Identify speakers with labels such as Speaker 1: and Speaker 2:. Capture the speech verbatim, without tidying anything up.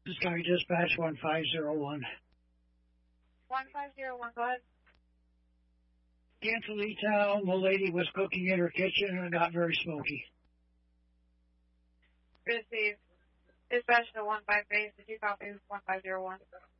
Speaker 1: This guy dispatch one five zero one.
Speaker 2: one five zero one, go ahead.
Speaker 1: Cancel E-Town. The lady was cooking in her kitchen and it got very smoky.
Speaker 2: Receive. Dispatch to one five base. Did you copy one five zero one?